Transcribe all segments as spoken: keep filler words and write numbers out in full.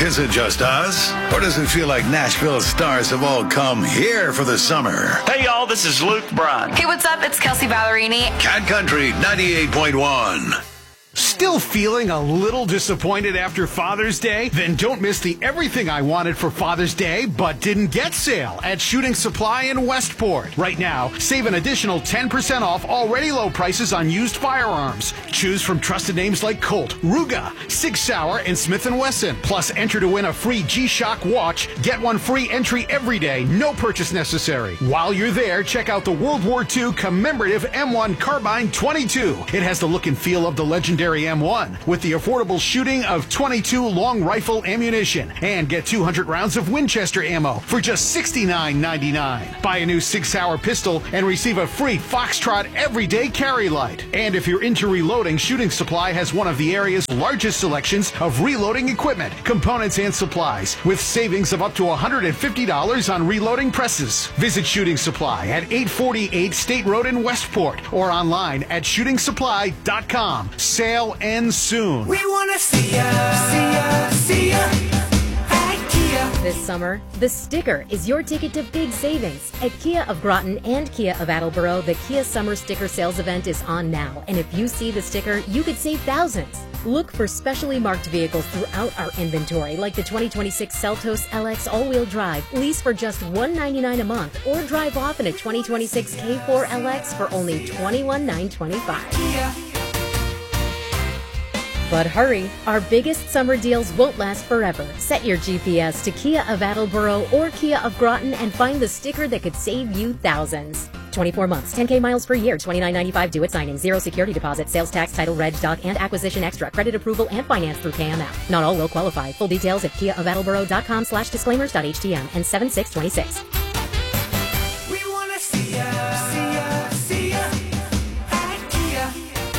Is it just us? Or does it feel like Nashville's stars have all come here for the summer? Hey, y'all, this is Luke Bryan. Hey, what's up? It's Kelsey Ballerini. Cat Country ninety-eight point one. Still feeling a little disappointed after Father's Day? Then don't miss the Everything I Wanted for Father's Day but Didn't Get sale at Shooting Supply in Westport. Right now, save an additional ten percent off already low prices on used firearms. Choose from trusted names like Colt, Ruger, Sig Sauer, and Smith and Wesson. Plus, enter to win a free G-Shock watch. Get one free entry every day. No purchase necessary. While you're there, check out the World War Two commemorative M one Carbine twenty-two. It has the look and feel of the legendary M one with the affordable shooting of twenty-two long rifle ammunition, and get two hundred rounds of Winchester ammo for just sixty-nine ninety-nine. Buy a new Sig Sauer pistol and receive a free Foxtrot everyday carry light. And if you're into reloading, Shooting Supply has one of the area's largest selections of reloading equipment, components, and supplies, with savings of up to one hundred fifty dollars on reloading presses. Visit Shooting Supply at eight forty-eight State Road in Westport or online at shooting supply dot com. Sale ends soon. We wanna see ya, see ya, see ya at Kia. This summer, the sticker is your ticket to big savings. At Kia of Groton and Kia of Attleboro, the Kia Summer Sticker Sales event is on now. And if you see the sticker, you could save thousands. Look for specially marked vehicles throughout our inventory, like the twenty twenty-six Seltos L X all-wheel drive, lease for just one hundred ninety-nine dollars a month, or drive off in a twenty twenty-six K four L X for only twenty-one thousand nine hundred twenty-five dollars. Kia. But hurry, our biggest summer deals won't last forever. Set your G P S to Kia of Attleboro or Kia of Groton and find the sticker that could save you thousands. twenty-four months, ten K miles per year, twenty-nine ninety-five due at signing, zero security deposit, sales tax, title, reg, doc, and acquisition extra, credit approval, and finance through K M F. Not all will qualify. Full details at kia of attleboro dot com slash disclaimers dot h t m and seven six two six. We wanna see ya, see ya, see ya at Kia.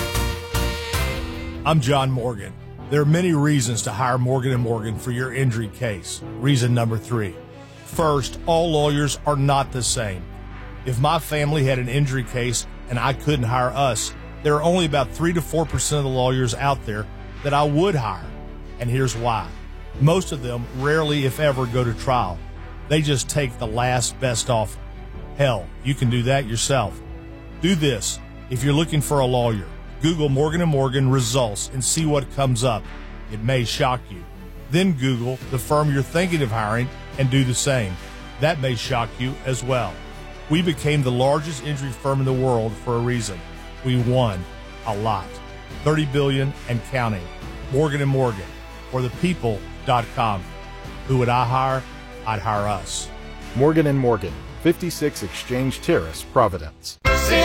I'm John Morgan. There are many reasons to hire Morgan and Morgan for your injury case. Reason number three. First, all lawyers are not the same. If my family had an injury case and I couldn't hire us, there are only about three to four percent of the lawyers out there that I would hire. And here's why. Most of them rarely, if ever, go to trial. They just take the last best offer. Hell, you can do that yourself. Do this. If you're looking for a lawyer, Google Morgan and Morgan results and see what comes up. It may shock you. Then Google the firm you're thinking of hiring and do the same. That may shock you as well. We became the largest injury firm in the world for a reason. We won a lot. thirty billion dollars and counting. Morgan and Morgan, or the people dot com. Who would I hire? I'd hire us. Morgan and Morgan, fifty-six Exchange Terrace, Providence.